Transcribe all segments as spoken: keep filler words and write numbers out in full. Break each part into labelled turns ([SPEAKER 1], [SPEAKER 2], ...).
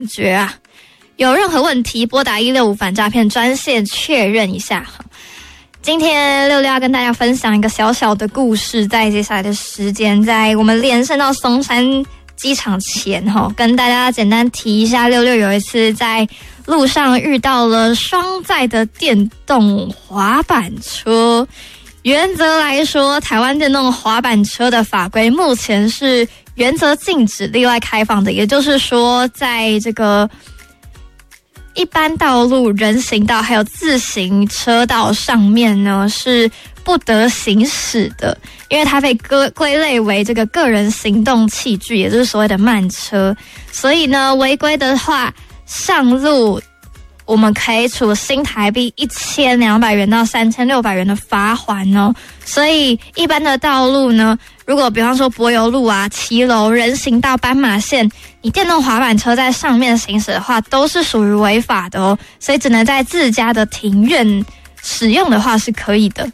[SPEAKER 1] 觉啊。有任何问题，拨打一六五反诈骗专线确认一下。今天六六要跟大家分享一个小小的故事，在接下来的时间，在我们连线到松山机场前，跟大家简单提一下，六六有一次在路上遇到了双载的电动滑板车。原则来说，台湾电动滑板车的法规目前是原则禁止例外开放的，也就是说，在这个一般道路、人行道还有自行车道上面呢，是不得行驶的，因为它被归类为这个个人行动器具，也就是所谓的慢车。所以呢，违规的话，上路我们可以处新台币一千两百元到三千六百元的罚锾哦。所以一般的道路呢，如果比方说柏油路啊、骑楼、人行道、斑马线，你电动滑板车在上面行驶的话，都是属于违法的哦。所以只能在自家的庭院使用的话是可以的。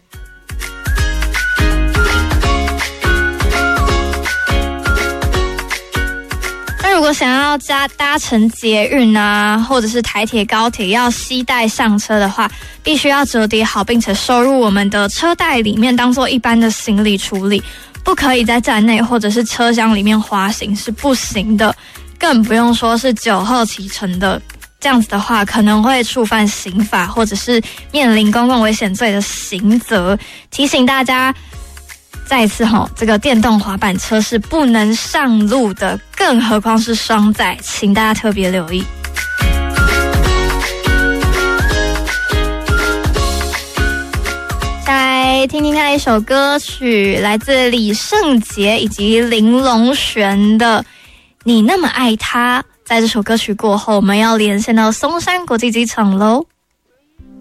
[SPEAKER 1] 如果想要加搭乘捷运啊，或者是台铁、高铁要携带上车的话，必须要折叠好，并且收入我们的车袋里面，当做一般的行李处理，不可以在站内或者是车厢里面滑行，是不行的。更不用说是酒后骑乘的，这样子的话可能会触犯刑法，或者是面临公共危险罪的刑责。提醒大家。再一次吼，这个电动滑板车是不能上路的，更何况是双载，请大家特别留意。再来听听看一首歌曲，来自李圣杰以及林隆璇的《你那么爱他》。在这首歌曲过后，我们要连线到松山国际机场喽。